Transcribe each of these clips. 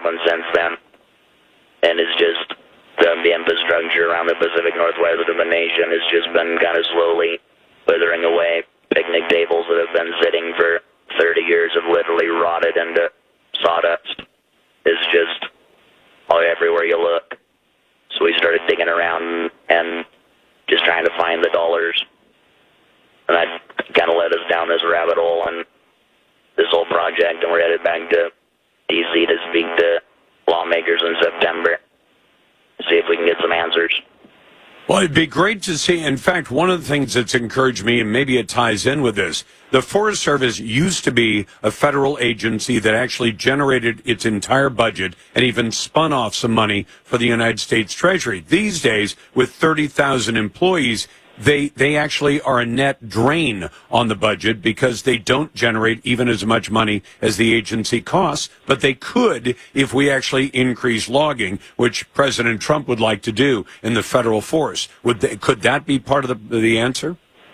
happened since then. And it's just the infrastructure around the Pacific Northwest of the nation has just been kind of slowly withering away. Picnic tables that have been sitting for 30 years have literally rotted into sawdust. It's just everywhere you look. So we started digging around and just trying to find the dollars. And that kind of led us down this rabbit hole and this whole project, and we're headed back to D.C. to speak to lawmakers in September, see if we can get some answers. Well, it'd be great to see. In fact, one of the things that's encouraged me, and maybe it ties in with this, the Forest Service used to be a federal agency that actually generated its entire budget and even spun off some money for the United States Treasury. These days, with 30,000 employees, they actually are a net drain on the budget because they don't generate even as much money as the agency costs, but they could if we actually increase logging, which President Trump would like to do in the federal forest. Could that be part of the answer?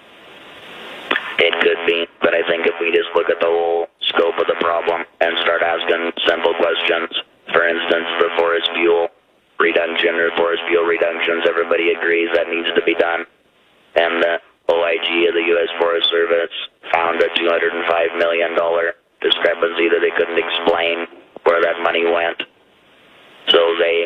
It could be, but I think if we just look at the whole scope of the problem and start asking simple questions, for instance, the forest fuel reduction or forest fuel reductions, everybody agrees that needs to be done. And the OIG of the U.S. Forest Service found a $205 million discrepancy that they couldn't explain where that money went. So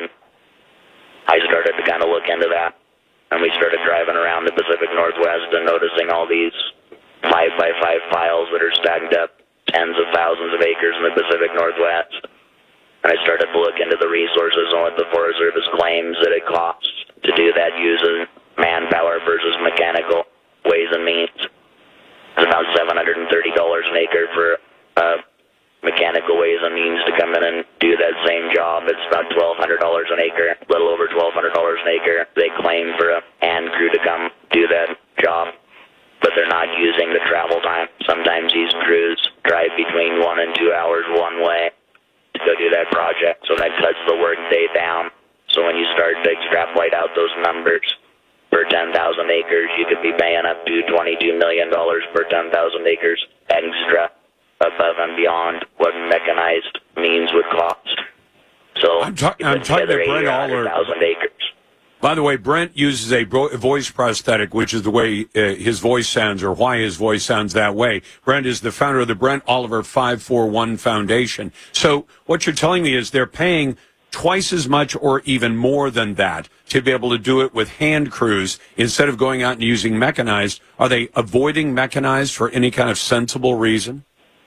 I started to kind of look into that, and we started driving around the Pacific Northwest and noticing all these 5x5 files that are stacked up tens of thousands of acres in the Pacific Northwest. And I started to look into the resources and what the Forest Service claims that it costs to do that using manpower versus mechanical ways and means. It's about $730 an acre for mechanical ways and means to come in and do that same job. It's about $1,200 an acre, a little over $1,200 an acre. They claim for a hand crew to come do that job, but they're not using the travel time. Sometimes these crews drive between 1 and 2 hours one way to go do that project, so that cuts the work day down. So when you start to extrapolate out those numbers, per 10,000 acres, you could be paying up to $22 million per 10,000 acres extra above and beyond what mechanized means would cost. So I'm talking to Brent Aller. Acres. By the way, Brent uses a voice prosthetic, which is the way his voice sounds, or why his voice sounds that way. Brent is the founder of the Brent Oliver 541 Foundation. So what you're telling me is they're paying twice as much or even more than that to be able to do it with hand crews instead of going out and using mechanized. Are they avoiding mechanized for any kind of sensible reason?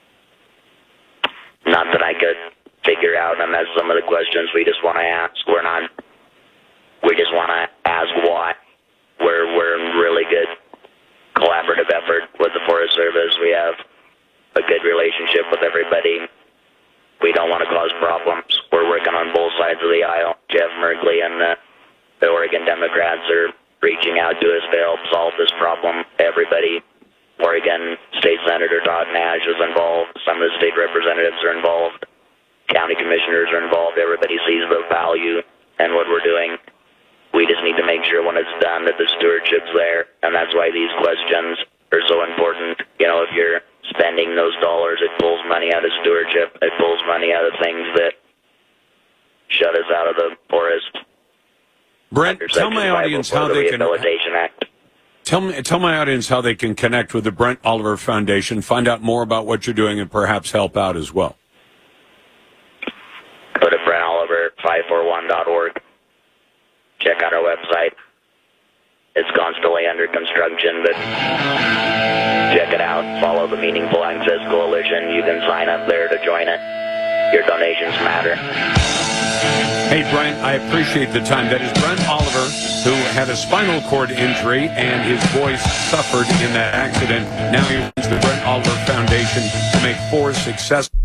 Not that I could figure out, and that's some of the questions we just want to ask. We just want to ask why. We're in really good collaborative effort with the Forest Service. We have a good relationship with everybody. We don't want to cause problems. We're working on both sides of the aisle. Jeff Merkley and the Oregon Democrats are reaching out to us to help solve this problem. Everybody, Oregon State Senator Todd Nash is involved. Some of the state representatives are involved. County commissioners are involved. Everybody sees the value in what we're doing. We just need to make sure when it's done that the stewardship's there, and that's why these questions are so important. You know, if you're spending those dollars, it pulls money out of stewardship. It pulls money out of things that shut us out of the forest. Brent, tell my audience how they can. Tell my audience how they can connect with the Brent Oliver Foundation, find out more about what you're doing, and perhaps help out as well. Go to BrentOliver541.org. Check out our website. It's constantly under construction, but check it out. Follow the Meaningful Access Coalition. You can sign up there to join it. Your donations matter. Hey, Brent, I appreciate the time. That is Brent Oliver, who had a spinal cord injury and his voice suffered in that accident. Now he runs the Brent Oliver Foundation to make forests accessible.